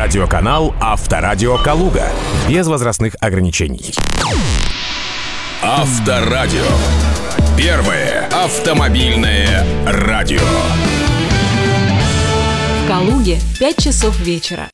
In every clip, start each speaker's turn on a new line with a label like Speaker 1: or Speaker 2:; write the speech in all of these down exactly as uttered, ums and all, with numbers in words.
Speaker 1: Радиоканал Авторадио Калуга. Без возрастных ограничений.
Speaker 2: Авторадио. Первое автомобильное радио.
Speaker 3: В Калуге пять часов вечера.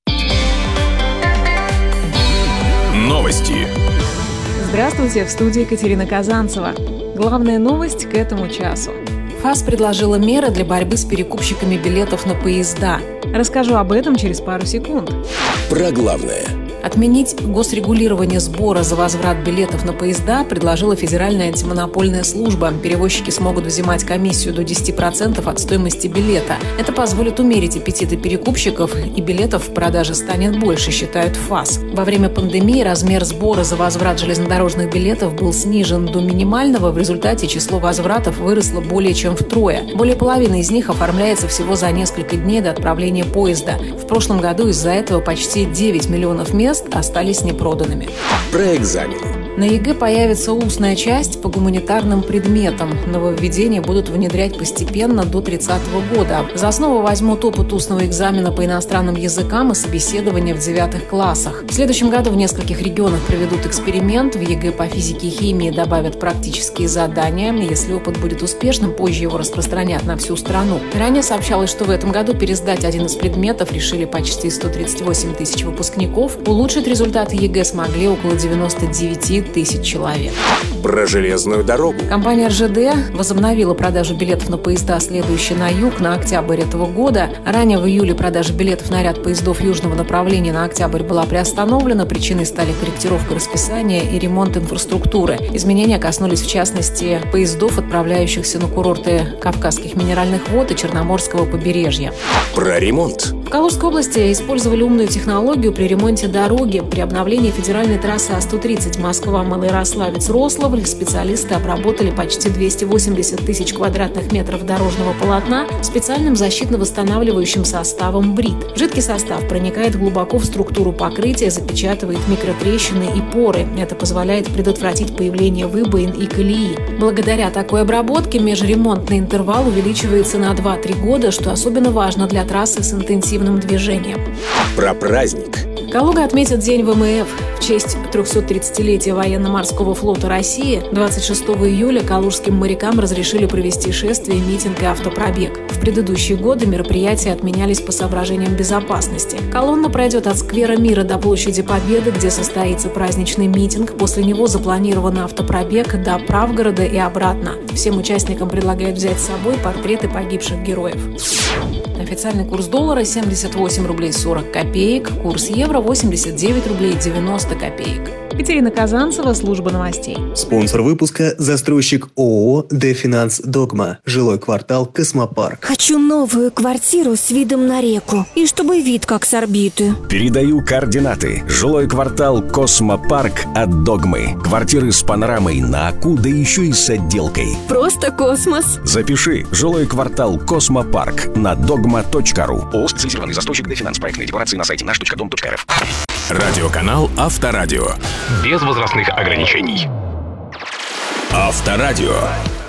Speaker 2: Новости.
Speaker 3: Здравствуйте, в студии Екатерина Казанцева. Главная новость к этому часу. ФАС предложила меры для борьбы с перекупщиками билетов на поезда. Расскажу об этом через пару секунд.
Speaker 2: Про главное.
Speaker 3: Отменить госрегулирование сбора за возврат билетов на поезда предложила Федеральная антимонопольная служба. Перевозчики смогут взимать комиссию до десять процентов от стоимости билета. Это позволит умерить аппетиты перекупщиков, и билетов в продаже станет больше, считают ФАС. Во время пандемии размер сбора за возврат железнодорожных билетов был снижен до минимального. В результате число возвратов выросло более чем втрое. Более половины из них оформляется всего за несколько дней до отправления поезда. В прошлом году из-за этого почти девять миллионов мест остались непроданными.
Speaker 2: Про экзамены.
Speaker 3: На ЕГЭ появится устная часть по гуманитарным предметам. Нововведения будут внедрять постепенно до тридцатого года. За основу возьмут опыт устного экзамена по иностранным языкам и собеседования в девятых классах. В следующем году в нескольких регионах проведут эксперимент. В ЕГЭ по физике и химии добавят практические задания. Если опыт будет успешным, позже его распространят на всю страну. Ранее сообщалось, что в этом году пересдать один из предметов решили почти сто тридцать восемь тысяч выпускников. Улучшить результаты ЕГЭ смогли около девяносто девять тысяч человек.
Speaker 2: Про железную дорогу.
Speaker 3: Компания эр жэ дэ возобновила продажу билетов на поезда, следующие на юг, на октябрь этого года. Ранее в июле продажа билетов на ряд поездов южного направления на октябрь была приостановлена. Причиной стали корректировка расписания и ремонт инфраструктуры. Изменения коснулись, в частности, поездов, отправляющихся на курорты Кавказских минеральных вод и Черноморского побережья.
Speaker 2: Про ремонт.
Speaker 3: В Калужской области использовали умную технологию при ремонте дороги. При обновлении федеральной трассы А сто тридцать Москва-Малоярославец-Рославль специалисты обработали почти двести восемьдесят тысяч квадратных метров дорожного полотна специальным защитно-восстанавливающим составом брит. Жидкий состав проникает глубоко в структуру покрытия, запечатывает микротрещины и поры. Это позволяет предотвратить появление выбоин и колеи. Благодаря такой обработке межремонтный интервал увеличивается на два-три года, что особенно важно для трассы с интенсивным движением.
Speaker 2: Про праздник.
Speaker 3: Калуга отметит День вэ эм эф. В честь трехсотридцатилетия военно-морского флота России двадцать шестого июля калужским морякам разрешили провести шествие, митинг и автопробег. В предыдущие годы мероприятия отменялись по соображениям безопасности. Колонна пройдет от Сквера Мира до Площади Победы, где состоится праздничный митинг. После него запланирован автопробег до Правгорода и обратно. Всем участникам предлагают взять с собой портреты погибших героев. Официальный курс доллара семьдесят восемь рублей сорок копеек, курс евро восемьдесят девять рублей девяносто копеек. Екатерина Казанцева, служба новостей.
Speaker 4: Спонсор выпуска – застройщик ООО «Дефинанс Догма». Жилой квартал «Космопарк».
Speaker 5: Хочу новую квартиру с видом на реку. И чтобы вид как с орбиты.
Speaker 1: Передаю координаты. Жилой квартал «Космопарк» от «Догмы». Квартиры с панорамой на Аку, да еще и с отделкой.
Speaker 5: Просто космос.
Speaker 1: Запиши. Жилой квартал «Космопарк» на догма точка ру. ООО «Специализированный застройщик Дефинанс». Проектные декларации на сайте наш точка дом точка эр эф.
Speaker 2: Радиоканал Авторадио.
Speaker 1: Без возрастных ограничений.
Speaker 2: Авторадио.